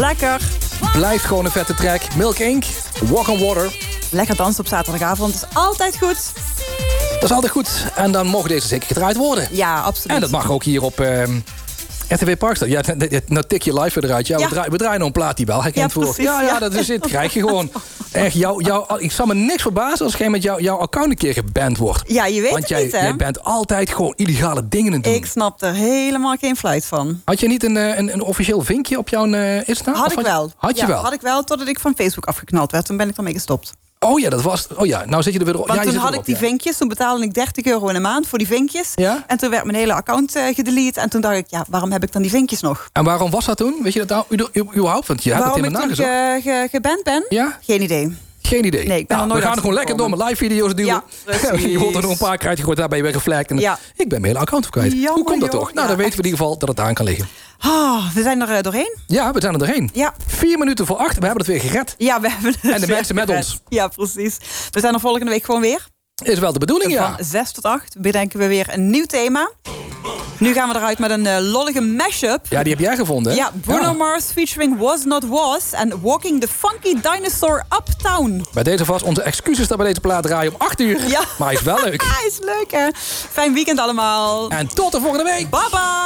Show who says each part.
Speaker 1: Lekker.
Speaker 2: Blijft gewoon een vette track. Milk Inc. Walk on Water.
Speaker 1: Lekker dansen op zaterdagavond. Is altijd goed.
Speaker 2: Dat is altijd goed. En dan mogen deze zeker gedraaid worden.
Speaker 1: Ja, absoluut.
Speaker 2: En dat mag ook hier op RTV Parkstad. Ja, nou tik je live weer eruit. Ja, we draaien nog een plaat die wel herkend voor.
Speaker 1: Precies,
Speaker 2: ja, dat is het. Krijg je gewoon. Echt, ik zal me niks verbazen als jij met jouw account een keer geband wordt.
Speaker 1: Ja, je weet
Speaker 2: Want
Speaker 1: het niet, hè?
Speaker 2: jij bent altijd gewoon illegale dingen aan het doen.
Speaker 1: Ik snap er helemaal geen fluit van.
Speaker 2: Had je niet een officieel vinkje op jouw Insta?
Speaker 1: Had ik wel.
Speaker 2: Had je wel?
Speaker 1: Had ik wel, totdat ik van Facebook afgeknald werd. Toen ben ik ermee gestopt.
Speaker 2: Oh ja, dat was... Oh ja, nou zit je er weer op.
Speaker 1: Want
Speaker 2: ja,
Speaker 1: toen had ik die vinkjes. Toen betaalde ik €30 in de maand voor die vinkjes.
Speaker 2: Ja?
Speaker 1: En toen werd mijn hele account gedelete. En toen dacht ik, ja, waarom heb ik dan die vinkjes nog?
Speaker 2: En waarom was dat toen? Weet je dat nou überhaupt? Want je hebt het helemaal nagezocht.
Speaker 1: Waarom ik geband ben?
Speaker 2: Ja?
Speaker 1: Geen idee.
Speaker 2: Geen idee.
Speaker 1: Nee, ik ben er nooit
Speaker 2: we gaan gewoon lekker door met live video's duwen.
Speaker 1: Ja, precies.
Speaker 2: Je wordt er nog een paar kwijt gegooid, daarbij weer geflagd. En
Speaker 1: Ja.
Speaker 2: Ik ben mijn hele account kwijt.
Speaker 1: Jammer,
Speaker 2: Hoe komt dat
Speaker 1: joh.
Speaker 2: toch? Nou,
Speaker 1: Ja,
Speaker 2: dan weten we
Speaker 1: echt.
Speaker 2: in ieder geval dat het aan kan liggen.
Speaker 1: We zijn er doorheen.
Speaker 2: Ja, we zijn er doorheen.
Speaker 1: Ja.
Speaker 2: 4 minuten voor 8. We hebben het weer gered.
Speaker 1: Ja, we hebben het
Speaker 2: En de
Speaker 1: weer
Speaker 2: mensen met
Speaker 1: gered.
Speaker 2: ons.
Speaker 1: Ja, precies. We zijn er volgende week gewoon weer.
Speaker 2: Is wel de bedoeling, ja.
Speaker 1: Van 6 tot 8 bedenken we weer een nieuw thema. Nu gaan we eruit met een lollige mashup.
Speaker 2: Ja, die heb jij gevonden. hè?
Speaker 1: Ja, Bruno Mars featuring Was Not Was en Walking the Funky Dinosaur Uptown.
Speaker 2: Bij deze vast onze excuses dat we deze plaat draaien om 8 uur.
Speaker 1: Ja.
Speaker 2: Maar hij is wel leuk.
Speaker 1: Is leuk, hè? Fijn weekend allemaal.
Speaker 2: En tot de volgende week.
Speaker 1: Bye bye.